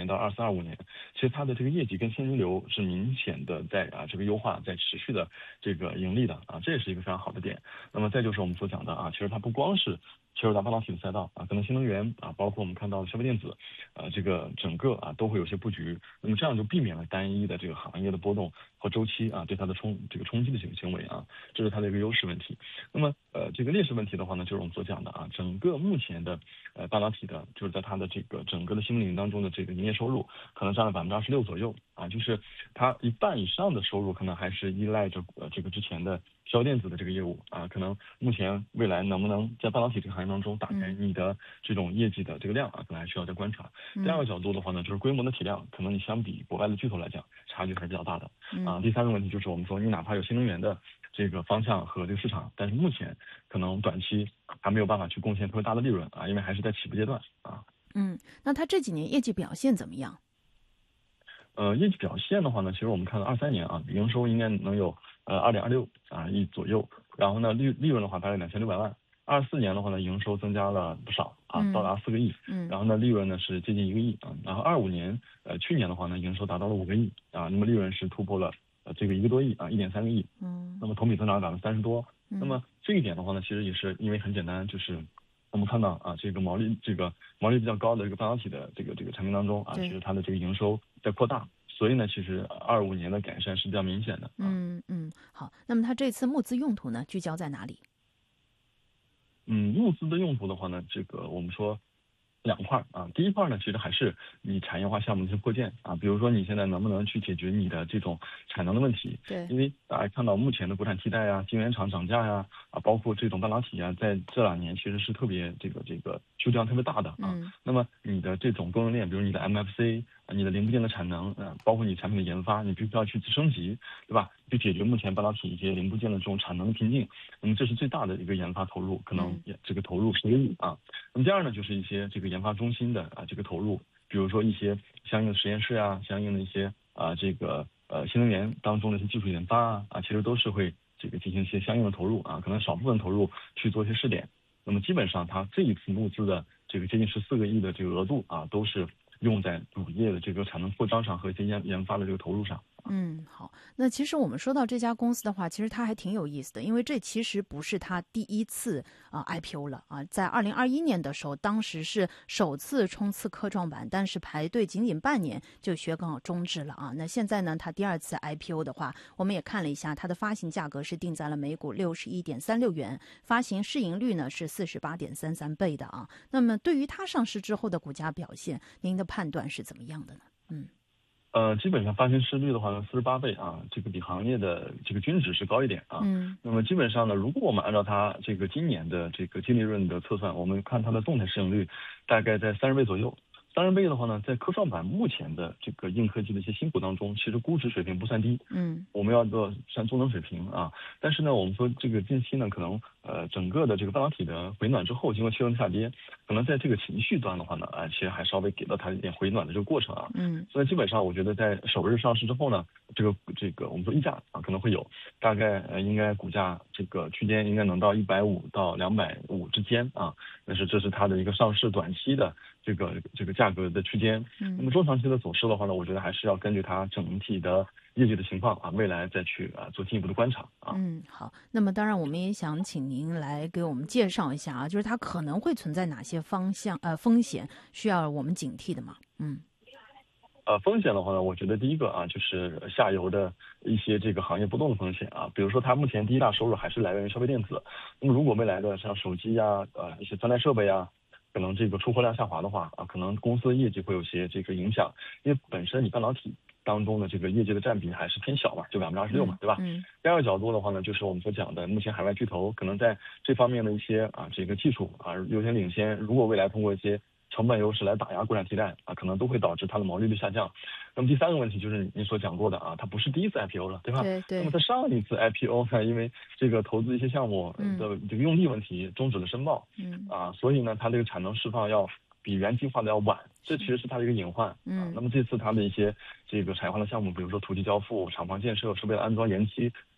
到24、25年，其实它的这个业绩跟现金流是明显的在这个优化，在持续的这个盈利的这也是一个非常好的点。那么再就是我们所讲的其实它不光是切入到半导体的赛道可能新能源包括我们看到的消费电子这个整个都会有些布局，那么这样就避免了单一的这个行业的波动和周期对它的冲击的这个行为这是它的一个优势问题。那么这个劣势问题的话呢，就是我们所讲的整个目前的半导体的，就是在它的这个整个的新领域当中的这个营业收入，可能占了26%左右就是它一半以上的收入可能还是依赖着这个之前的消电子的这个业务可能目前未来能不能在半导体这个行业当中打开你的这种业绩的这个量可能还需要再观察。第二个角度的话呢，就是规模的体量，可能你相比国外的巨头来讲，差距还是比较大的第三个问题就是我们说，你哪怕有新能源的这个方向和这个市场，但是目前可能短期还没有办法去贡献特别大的利润因为还是在起步阶段那它这几年业绩表现怎么样？ 业绩表现的话呢，其实我们看到23年营收应该能有2.26亿左右，然后呢利润的话大概2600万。24年的话呢，营收增加了不少到达4个亿，然后呢利润呢是接近1个亿然后25年去年的话呢，营收达到了5个亿那么利润是突破了这个1个多亿1.3个亿，那么同比增长30%多。那么这一点的话呢，其实也是因为很简单，就是我们看到这个毛利比较高的这个半导体的这个产品当中其实它的这个营收在扩大，所以呢，其实25年的改善是比较明显的。 好，那么它这次募资用途呢，聚焦在哪里？ 募资的用途的话呢，这个我们说2块第一块呢，其实还是你产业化项目的一些扩建比如说你现在能不能去解决你的这种产能的问题？ 对， 因为大家看到目前的国产替代晶圆厂涨价包括这种半导体在这2年其实是特别这个数量特别大的那么你的这种供应链，比如你的 MFC，你的零部件的产能包括你产品的研发，你必须要去升级，对吧？去解决目前半导体一些零部件的这种产能的瓶颈。那么这是最大的一个研发投入，可能这个投入10个亿那么第二呢，就是一些这个研发中心的这个投入，比如说一些相应的实验室相应的一些这个新能源当中的一些技术研发其实都是会这个进行一些相应的投入可能少部分投入去做一些试点。那么基本上它这一次募资的这个接近14个亿的这个额度都是用在主业的这个产能扩张上和一些研发的这个投入上。 好，那其实我们说到这家公司的话，其实它还挺有意思的，因为这其实不是它第一次IPO 了在2021年的时候，当时是首次冲刺科创板，但是排队仅仅半年就血稿终止了那现在呢，它第2次 IPO 的话，我们也看了一下，它的发行价格是定在了每股61.36元，发行市盈率呢是48.33倍的那么对于它上市之后的股价表现，您的判断是怎么样的呢？ 基本上发行市率的话呢，48倍这个比行业的这个均值是高一点那么基本上呢，如果我们按照它这个今年的这个净利润的测算，我们看它的动态市盈率大概在30倍左右。30倍的话呢，在科创板目前的这个硬科技的一些新股当中，其实估值水平不算低。我们要做算中等水平但是呢，我们说这个近期呢，可能整个的这个半导体的回暖之后，经过气温下跌，可能在这个情绪端的话呢其实还稍微给到它一点回暖的这个过程所以基本上我觉得在首日上市之后呢，这个我们说溢价可能会有，大概应该股价这个区间应该能到150到250之间但是这是它的一个上市短期的这个价格的区间。那么中长期的走势的话呢，我觉得还是要根据它整体的业绩的情况未来再去做进一步的观察好，那么当然我们也想请您来给我们介绍一下就是它可能会存在哪些风险需要我们警惕的吗？ 风险的话呢，我觉得第一个就是下游的一些这个行业波动的风险比如说它目前第一大收入还是来源于消费电子，那么如果未来的像手机一些穿戴设备可能这个出货量下滑的话可能公司的业绩会有些这个影响，因为本身你半导体当中的这个业绩的占比还是偏小就26%嘛，对吧？第二个角度的话呢，就是我们所讲的，目前海外巨头可能在这方面的一些这个技术优先领先，如果未来通过一些成本优势来打压国产替代可能都会导致它的毛利率下降。那么第三个问题就是您所讲过的它不是第一次 IPO 了，对吧？ 对。 那么在上一次 IPO 呢，因为这个投资一些项目的这个用地问题终止了申报所以呢，它这个产能释放要比原计划的要晚，这其实是它的一个隐患那么这次它的一些这个产业化的项目，比如说土地交付、厂房建设、设备的安装延期，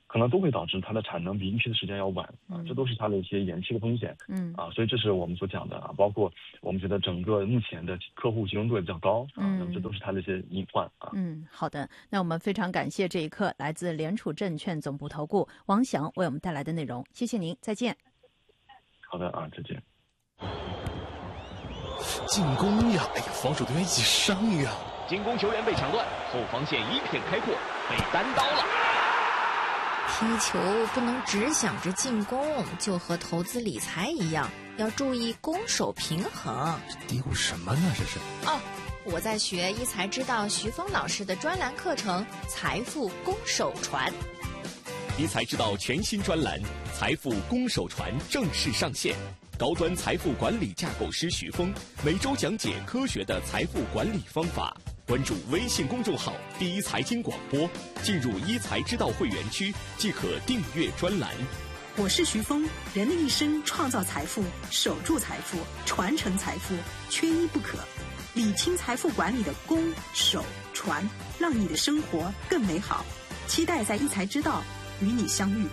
可能都会导致它的产能比预期的时间要晚啊，这都是它的一些延期的风险。所以这是我们所讲的啊，包括我们觉得整个目前的客户集中度也比较高啊，那么这都是它的一些隐患啊。 好的，那我们非常感谢这一刻来自联储证券总部投顾王翔为我们带来的内容，谢谢您，再见。 好的啊，再见。 进攻呀！哎呀，防守队员一起上呀！ 进攻球员被抢断，后防线一片开阔，被单刀了。 踢球不能只想着进攻，就和投资理财一样，要注意攻守平衡。 嘀咕什么呢？这是我在学一才知道徐峰老师的专栏课程《财富攻守传》。 一才知道全新专栏《财富攻守传》正式上线。高端财富管理架构师徐峰每周讲解科学的财富管理方法。关注微信公众号“第一财经广播”，进入一才知道会员区即可订阅专栏。 我是徐峰，人的一生创造财富、守住财富、传承财富，缺一不可。理清财富管理的攻、守、传，让你的生活更美好。期待在一才知道与你相遇。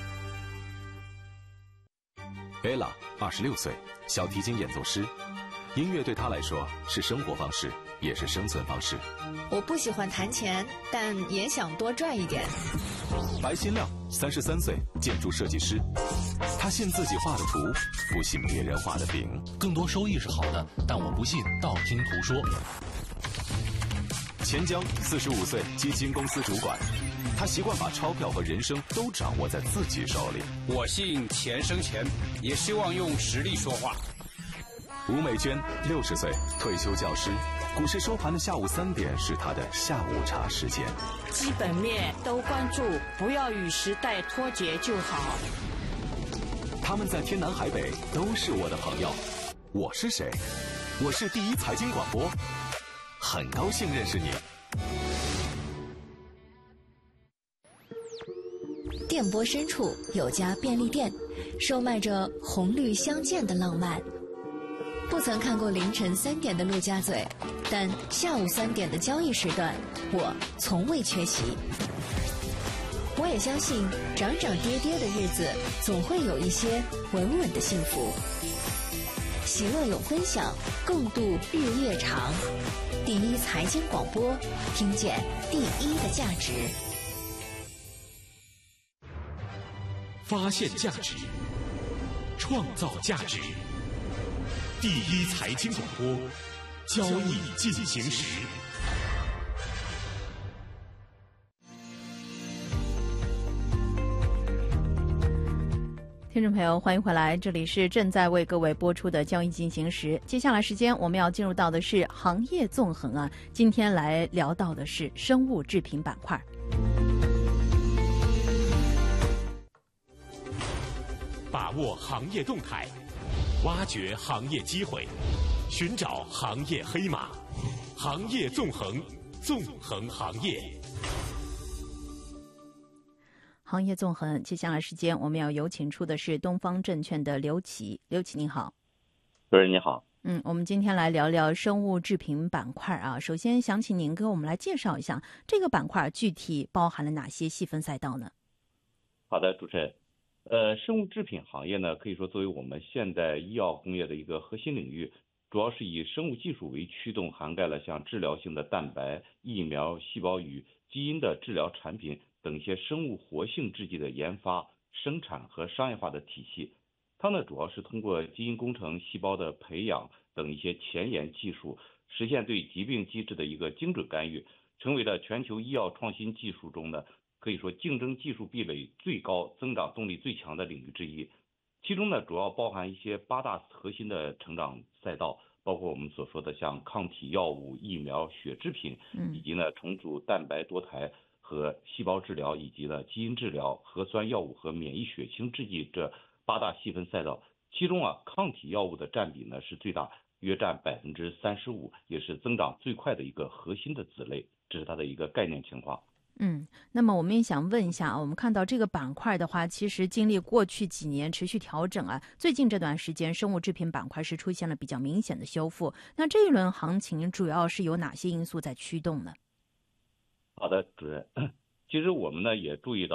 Ella 26岁，小提琴演奏师。音乐对她来说是生活方式，也是生存方式。 我不喜欢弹钱，但也想多赚一点。 白新亮33岁，建筑设计师。他信自己画的图，不信别人画的饼。 更多收益是好的，但我不信道听途说。 钱江45岁，基金公司主管。他习惯把钞票和人生都掌握在自己手里。 我信钱生钱，也希望用实力说话。 吴美娟60岁，退休教师。股市收盘的下午3点是他的下午茶时间。 基本面都关注，不要与时代脱节就好。 他们在天南海北都是我的朋友。我是谁？我是第一财经广播，很高兴认识你。 电波深处有家便利店，售卖着红绿相间的浪漫。不曾看过凌晨3点的陆家嘴，但下午3点的交易时段，我从未缺席。我也相信，涨涨跌跌的日子，总会有一些稳稳的幸福。喜乐有分享，共度日夜长。第一财经广播，听见第一的价值。 发现价值，创造价值。第一财经广播，交易进行时。 听众朋友，欢迎回来，这里是正在为各位播出的交易进行时。接下来时间我们要进入到的是行业纵横啊，今天来聊到的是生物制品板块。 把握行业动态，挖掘行业机会，寻找行业黑马，行业纵横，纵横行业。 行业纵横，接下来时间我们要有请出的是东方证券的刘琦。刘琦您好。 主持人你好。 我们今天来聊聊生物制品板块啊。首先想请您给我们来介绍一下这个板块具体包含了哪些细分赛道呢？ 好的，主持人。生物制品行业呢，可以说作为我们现代医药工业的一个核心领域，主要是以生物技术为驱动，涵盖了像治疗性的蛋白、疫苗、细胞与基因的治疗产品等一些生物活性制剂的研发、生产和商业化的体系。它呢，主要是通过基因工程、细胞的培养等一些前沿技术，实现对疾病机制的一个精准干预，成为了全球医药创新技术中的可以说竞争技术壁垒最高、增长动力最强的领域之一。其中呢，主要包含一些8大核心的成长赛道，包括我们所说的像抗体药物、疫苗、血制品，以及呢重组蛋白多肽和细胞治疗，以及呢基因治疗、核酸药物和免疫血清制剂这8大细分赛道。其中啊，抗体药物的占比呢是最大，约占35%，也是增长最快的一个核心的子类。这是它的一个概念情况。 那么我们也想问一下，我们看到这个板块的话，其实经历过去几年持续调整啊，最近这段时间生物制品板块是出现了比较明显的修复。那这一轮行情主要是有哪些因素在驱动呢？ 好的，主任。其实我们呢也注意到，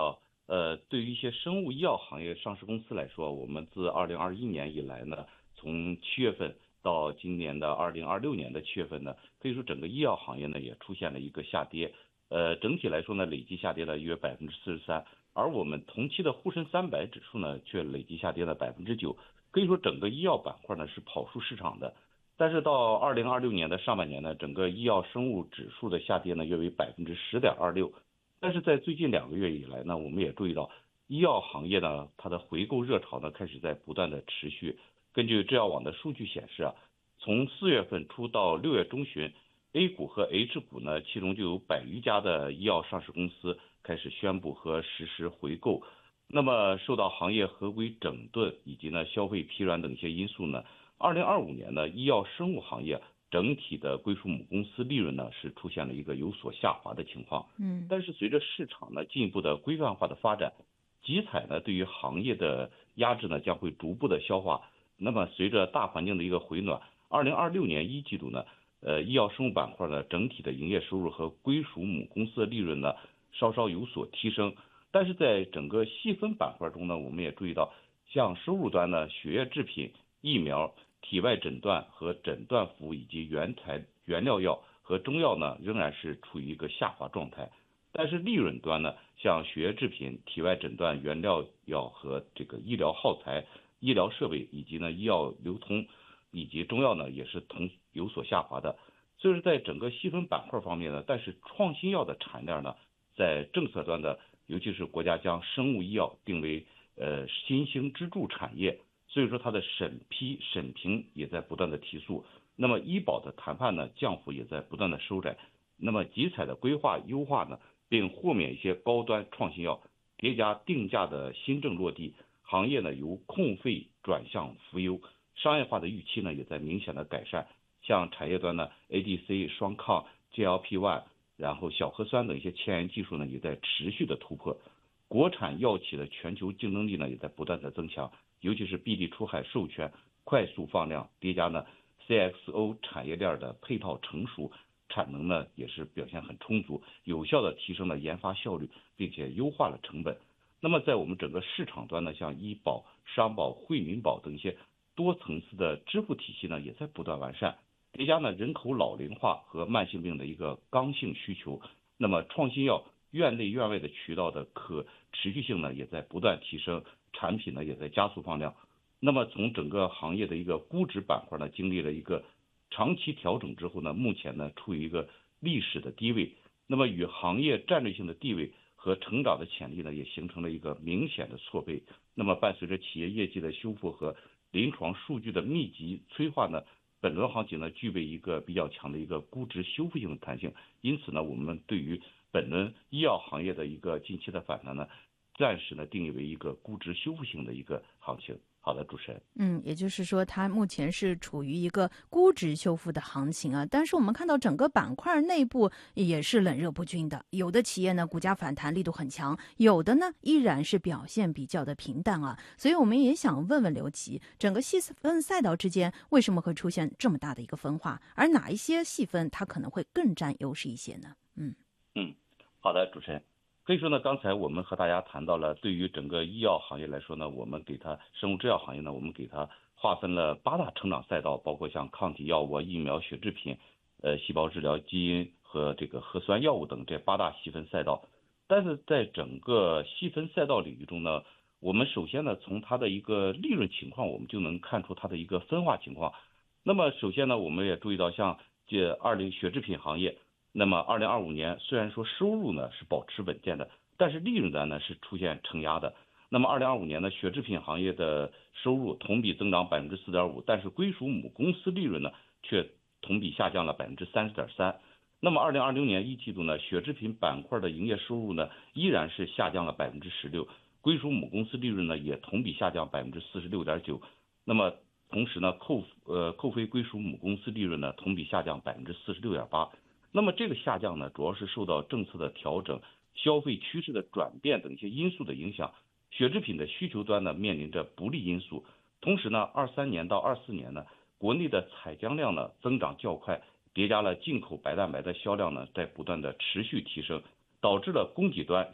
对于一些生物医药行业上市公司来说，我们自2021年以来呢，从7月份到今年的2026年的7月份呢，可以说整个医药行业呢也出现了一个下跌。整体来说呢，累计下跌了约43%，而我们同期的沪深300指数呢，却累计下跌了9%。可以说整个医药板块呢是跑输市场的。但是到2026年的上半年呢，整个医药生物指数的下跌呢约为10.26%。但是在最近2个月以来呢，我们也注意到医药行业呢，它的回购热潮呢开始在不断的持续。根据制药网的数据显示啊，从4月份初到6月中旬，A 股和 H 股呢，其中就有100余家的医药上市公司开始宣布和实施回购。那么受到行业合规整顿以及呢消费疲软等一些因素呢，2025年呢医药生物行业整体的归属母公司利润呢是出现了一个有所下滑的情况。但是随着市场呢进一步的规范化的发展，集采呢对于行业的压制呢将会逐步的消化。那么随着大环境的一个回暖，2026年1季度呢，医药生物板块呢整体的营业收入和归属母公司的利润呢稍稍有所提升。但是在整个细分板块中呢，我们也注意到，像收入端呢，血液制品、疫苗、体外诊断和诊断服务以及原料药和中药呢，仍然是处于一个下滑状态。但是利润端呢，像血液制品、体外诊断、原料药和这个医疗耗材、医疗设备以及呢医药流通以及中药呢，也是有所下滑的。所以说在整个细分板块方面呢，但是创新药的产量呢，在政策端的，尤其是国家将生物医药定为新兴支柱产业，所以说它的审批审评也在不断的提速。那么医保的谈判呢，降幅也在不断的收窄。那么集采的规划优化呢，并豁免一些高端创新药，叠加定价的新政落地，行业呢由控费转向扶优，商业化的预期呢也在明显的改善。像产业端呢 ，ADC、双抗、GLP-1，然后小核酸等一些前沿技术呢也在持续的突破，国产药企的全球竞争力呢也在不断的增强，尤其是闭地出海授权快速放量，叠加呢 CXO 产业链的配套成熟，产能呢也是表现很充足，有效的提升了研发效率，并且优化了成本。那么在我们整个市场端呢，像医保、商保、惠民保等一些多层次的支付体系呢也在不断完善，叠加呢人口老龄化和慢性病的一个刚性需求，那么创新药院内院外的渠道的可持续性呢也在不断提升，产品呢也在加速放量。那么从整个行业的一个估值板块呢，经历了一个长期调整之后呢，目前呢处于一个历史的低位，那么与行业战略性的地位和成长的潜力呢，也形成了一个明显的错配。那么伴随着企业业绩的修复和临床数据的密集催化呢，本轮行情呢具备一个比较强的一个估值修复性的弹性，因此呢，我们对于本轮医药行业的一个近期的反弹呢，暂时呢定义为一个估值修复性的一个行情。好的，主持人。 也就是说，它目前是处于一个估值修复的行情啊。但是我们看到整个板块内部也是冷热不均的，有的企业呢股价反弹力度很强，有的呢依然是表现比较的平淡啊。所以我们也想问问刘琦，整个细分赛道之间为什么会出现这么大的一个分化，而哪一些细分它可能会更占优势一些呢？ 好的，主持人。可以说呢，刚才我们和大家谈到了，对于整个医药行业来说呢，我们给它生物制药行业呢，我们给它划分了8大成长赛道，包括像抗体药物、疫苗、血制品、细胞治疗、基因和这个核酸药物等这8大细分赛道。但是在整个细分赛道领域中呢，我们首先呢，从它的一个利润情况，我们就能看出它的一个分化情况。那么首先呢，我们也注意到像血制品行业。那么2025年虽然说收入呢是保持稳健的，但是利润端呢是出现承压的。那么2025年呢，血制品行业的收入同比增长4.5%，但是归属母公司利润呢却同比下降了30.3%。那么2026年1季度呢，血制品板块的营业收入呢依然是下降了16%，归属母公司利润呢也同比下降46.9%。那么同时呢，扣非归属母公司利润呢同比下降46.8%。那么这个下降呢，主要是受到政策的调整、消费趋势的转变等一些因素的影响。血制品的需求端呢面临着不利因素，同时呢，23年到24年呢，国内的采浆量呢增长较快，叠加了进口白蛋白的销量呢在不断的持续提升，导致了供给端